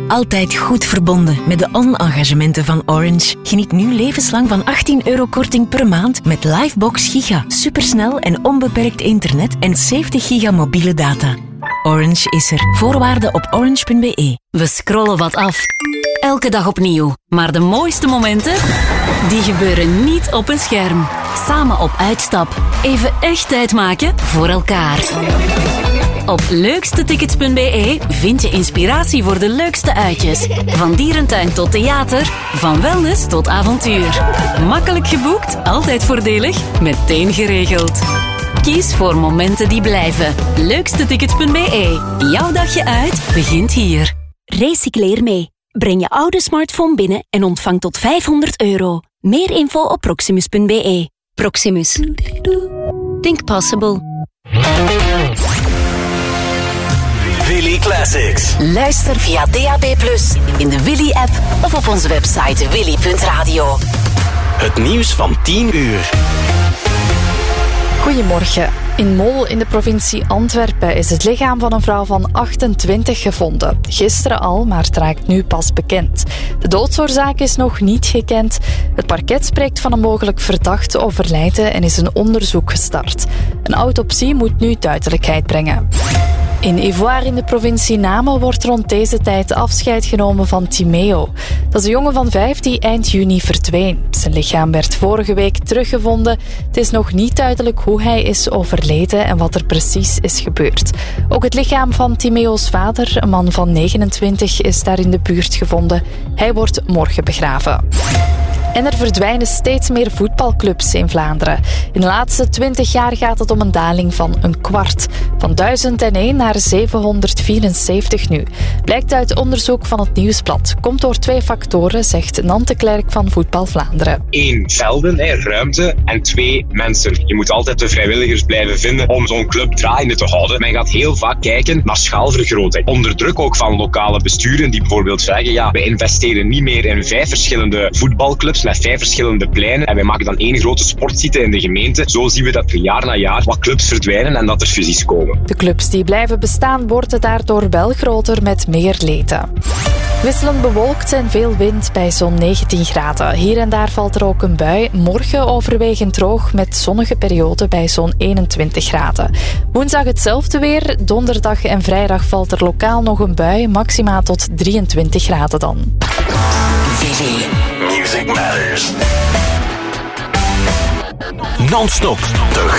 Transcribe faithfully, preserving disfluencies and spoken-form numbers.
Altijd goed verbonden met de on-engagementen van Orange. Geniet nu levenslang van achttien euro korting per maand met Livebox Giga. Supersnel en onbeperkt internet en zeventig giga mobiele data. Orange is er. Voorwaarden op orange punt b e. We scrollen wat af. Elke dag opnieuw. Maar de mooiste momenten, die gebeuren niet op een scherm. Samen op uitstap. Even echt tijd maken voor elkaar. Op leukstetickets punt b e vind je inspiratie voor de leukste uitjes. Van dierentuin tot theater, van wellness tot avontuur. Makkelijk geboekt, altijd voordelig, meteen geregeld. Kies voor momenten die blijven. leukstetickets punt b e. Jouw dagje uit begint hier. Recycleer mee. Breng je oude smartphone binnen en ontvang tot vijfhonderd euro. Meer info op proximus punt b e. Proximus. Think possible. Willy Classics. Luister via D A B plus, in de Willy-app of op onze website willy punt radio. Het nieuws van tien uur. Goedemorgen. In Mol in de provincie Antwerpen is het lichaam van een vrouw van achtentwintig gevonden. Gisteren al, maar het raakt nu pas bekend. De doodsoorzaak is nog niet gekend. Het parket spreekt van een mogelijk verdachte overlijden en is een onderzoek gestart. Een autopsie moet nu duidelijkheid brengen. In Ivoire in de provincie Namen wordt rond deze tijd afscheid genomen van Timeo. Dat is een jongen van vijf die eind juni verdween. Zijn lichaam werd vorige week teruggevonden. Het is nog niet duidelijk hoe hij is overleden en wat er precies is gebeurd. Ook het lichaam van Timeo's vader, een man van negenentwintig, is daar in de buurt gevonden. Hij wordt morgen begraven. En er verdwijnen steeds meer voetbalclubs in Vlaanderen. In de laatste twintig jaar gaat het om een daling van een kwart. Van duizend één naar zevenhonderdvierenzeventig nu. Blijkt uit onderzoek van het Nieuwsblad. Komt door twee factoren, zegt Nante Klerk van Voetbal Vlaanderen. Eén, velden, hè, ruimte. En twee, mensen. Je moet altijd de vrijwilligers blijven vinden om zo'n club draaiende te houden. Men gaat heel vaak kijken naar schaalvergroting. Onder druk ook van lokale besturen die bijvoorbeeld zeggen, ja, we investeren niet meer in vijf verschillende voetbalclubs met vijf verschillende pleinen en wij maken dan één grote sportsite in de gemeente. Zo zien we dat er jaar na jaar wat clubs verdwijnen en dat er fusies komen. De clubs die blijven bestaan worden daardoor wel groter met meer leden. Wisselend bewolkt en veel wind bij zo'n negentien graden. Hier en daar valt er ook een bui. Morgen overwegend droog met zonnige perioden bij zo'n eenentwintig graden. Woensdag hetzelfde weer. Donderdag en vrijdag valt er lokaal nog een bui. Maxima tot drieëntwintig graden dan. Willy. Music Matters. Non-stop. De